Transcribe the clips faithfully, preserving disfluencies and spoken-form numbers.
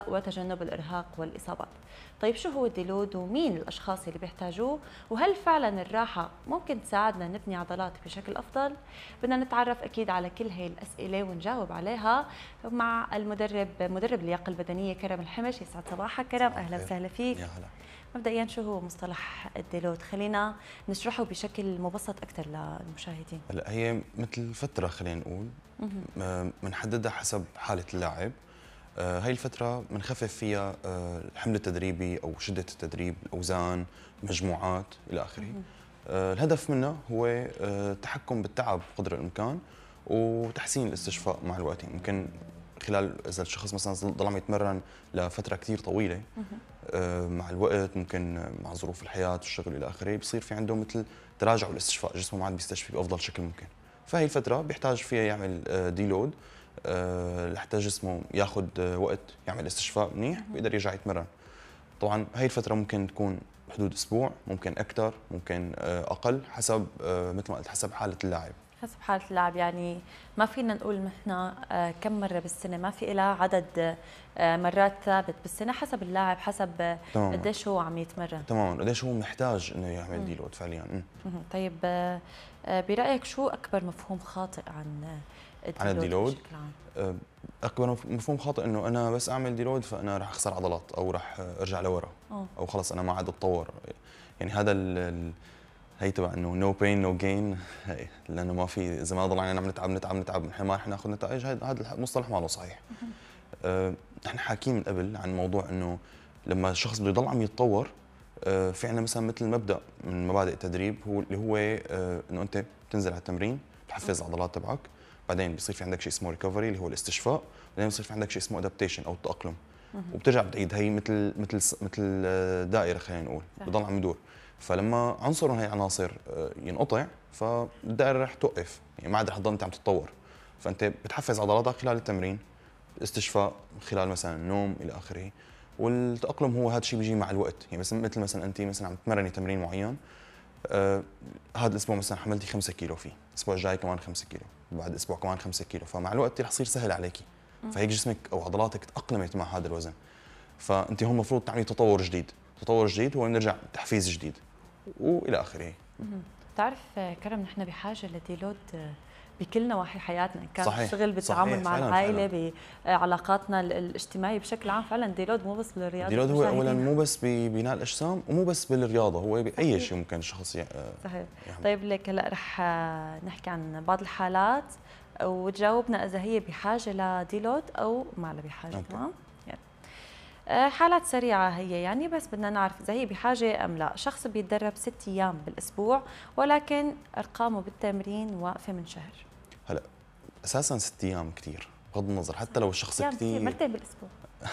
وتجنب الإرهاق والإصابات. طيب شو هو الديلود ومين الأشخاص اللي بيحتاجوه وهل فعلا الراحة ممكن تساعدنا نبني عضلات بشكل أفضل؟ بدنا نتعرف أكيد على كل هاي الأسئلة ونجاوب عليها مع المدرب مدرب اللياقة البدنية كرم الحمش. يسعد صباحك كرم، أهلا وسهلا فيك. يا هلا. مبدئيا شو هو مصطلح الديلود؟ خلينا نشرحه بشكل مبسط أكثر للمشاهدين. هلا هي مثل فترة خلينا نقول بنحددها حسب حالة اللاعب. آه، هاي الفترة بنخفف فيها آه، الحمل التدريبي أو شدة التدريب، الأوزان، مجموعات إلى آخره. آه، الهدف منه هو آه، التحكم بالتعب قدر الإمكان وتحسين الاستشفاء مع الوقت. يعني ممكن خلال إذا الشخص مثلا ضل عم يتمرن لفترة كثير طويلة، آه، مع الوقت ممكن مع ظروف الحياة والشغل إلى آخره بصير في عنده مثل تراجع والاستشفاء، جسمه ما عاد بيستشفي بأفضل شكل ممكن. فهي الفترة بيحتاج فيها يعمل ديلود لحتى جسمه ياخذ وقت يعمل استشفاء منيح بيقدر يرجع يتمرن. طبعا هي الفتره ممكن تكون بحدود اسبوع، ممكن اكثر، ممكن اقل، حسب مثل ما قلت حسب حاله اللاعب. حسب حالة اللاعب، يعني ما فينا نقول نحن كم مرة بالسنة، ما في لها عدد مرات ثابت بالسنة، حسب اللاعب، حسب قديش هو عم يتمرن. تماما، قديش هو محتاج انه يعمل ديلود فعليا. مم. طيب برأيك شو أكبر مفهوم خاطئ عن عن الديلود؟ بشكل عام؟ اكبر مفهوم خاطئ انه انا بس اعمل ديلود فانا راح اخسر عضلات او راح ارجع لورا، أوه. او خلص انا ما عاد اتطور. يعني هذا ال هي تبع انه نو بين نو جين، لانه ما في، اذا ما ضلينا نعم نتعب نتعب نتعب نحن ما رح ناخذ نتائج. هذا المصطلح ما له صحيح. أه نحن حاكيين من قبل عن موضوع انه لما الشخص بده يضل عم يتطور، أه في عندنا مثلا مثل مبدا من مبادئ التدريب هو اللي هو أه انه انت بتنزل على التمرين، بتحفز العضلات تبعك، بعدين بصير في عندك شيء اسمه ريكفري اللي هو الاستشفاء، بعدين بصير في عندك شيء اسمه ادابتيشن او التاقلم، وبترجع بتعيد. هي مثل مثل مثل دائره خلينا نقول، بضل عم يدور. فلما عنصر من هي العناصر ينقطع فالدائره رح توقف، يعني ما عاد رح تضل انت عم تتطور. فانت بتحفز عضلاتك خلال التمرين، الاستشفاء خلال مثلا النوم الى اخره، والتاقلم هو هذا الشيء بيجي مع الوقت. يعني مثل مثل مثلا انت مثلا عم تمرني تمرين معين، آه هذا الاسبوع مثلا حملتي خمسة كيلو فيه، الاسبوع الجاي كمان خمسة كيلو، بعد اسبوع كمان خمسة كيلو، فمع الوقت رح يصير سهل عليكي، فهيك جسمك او عضلاتك تاقلمت مع هذا الوزن. فانت هون المفروض تعملي تطور جديد، تطور جديد هو نرجع تحفيز جديد والى اخره. بتعرف كرم، نحن بحاجه لديلود بكل نواحي حياتنا، كان صحيح. الشغل، بالتعامل صحيح. مع فعلاً العائله، فعلاً. بعلاقاتنا الاجتماعيه بشكل عام. فعلا ديلود مو بس بالرياضه، ديلود هو اولا مو بس ببناء الاجسام ومو بس بالرياضه، هو باي شيء ممكن الشخص صحيح. يعني. طيب لك هلا رح نحكي عن بعض الحالات وتجاوبنا اذا هي بحاجه لديلود او ما لها بحاجه. تمام؟ حالات سريعة هي يعني، بس بدنا نعرف إذا هي بحاجة أم لا. شخص بيتدرب ست أيام بالأسبوع ولكن أرقامه بالتمرين واقفة من شهر. هلا أساساً ست أيام كثير بغض النظر، حتى لو الشخص كثير. مرتين بالأسبوع.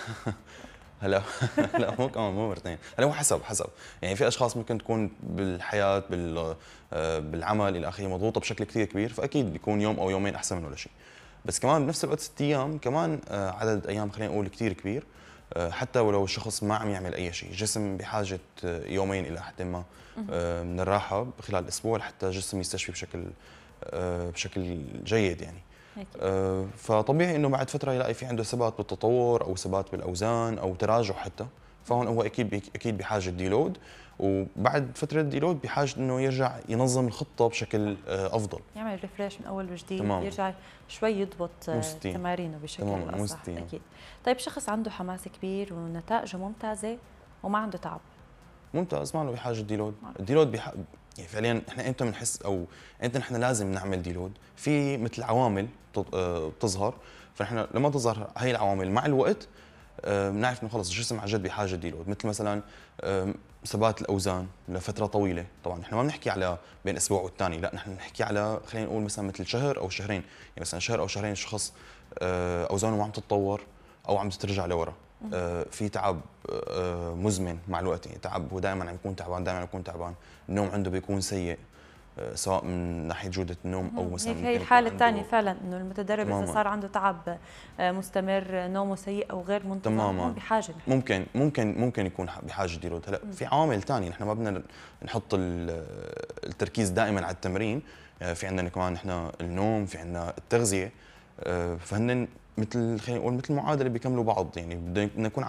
هلا لا مو كمان مو مرتين، هلا هو حسب حسب يعني في اشخاص ممكن تكون بالحياه بال بالعمل الى اخره مضغوطه بشكل كثير كبير، فاكيد بيكون يوم او يومين احسن من ولا شيء. بس كمان بنفس الوقت ست ايام كمان عدد ايام خلينا نقول كثير كبير، حتى ولو الشخص ما عم يعمل اي شيء. الجسم بحاجه يومين الى حد ما من الراحه خلال الاسبوع لحتى الجسم يستشفي بشكل بشكل جيد يعني. آه فطبيعي انه بعد فتره يلاقي في عنده ثبات بالتطور او ثبات بالاوزان او تراجع حتى، فهون هو اكيد اكيد بحاجه ديلود، وبعد فتره ديلود بحاجه انه يرجع ينظم الخطه بشكل آه افضل، يعمل ريفريش من اول وجديد، تمام. يرجع شوي يضبط تمارينه بشكل اصح. اكيد. طيب شخص عنده حماس كبير ونتائجه ممتازه وما عنده تعب، ممتاز، ما له بحاجه ديلود. الديلود بح... يعني فعليا احنا امتى بنحس او امتى نحن لازم نعمل ديلود؟ في مثل عوامل بتظهر، فنحن لما تظهر هي العوامل مع الوقت بنعرف انه خلص الجسم عن جد بحاجه ديلود. مثل مثلا ثبات الاوزان لفتره طويله، طبعا نحن ما بنحكي على بين اسبوع والثاني، لا نحن بنحكي على خلينا نقول مثلا مثل شهر او شهرين. يعني مثلا شهر او شهرين الشخص اوزانه ما عم تتطور او عم ترجع لورا، في تعب مزمن مع الوقت، يعني تعب هو دائما عم يكون تعبان، دائما عم يكون تعبان، النوم عنده بيكون سيء سواء من ناحيه جوده النوم او مثلا هي الحاله الثانيه فعلا، انه المتدرب اذا صار عنده تعب مستمر، نومه سيء او غير منتظم، هون بحاجه ممكن ممكن ممكن يكون بحاجه ديلود. هلا في عوامل ثانيه نحن ما بدنا نحط التركيز دائما على التمرين، في عندنا كمان نحن النوم، في عندنا التغذيه. فهن مثل خلينا نقول مثل معادله بيكملوا بعض، يعني بدنا نكون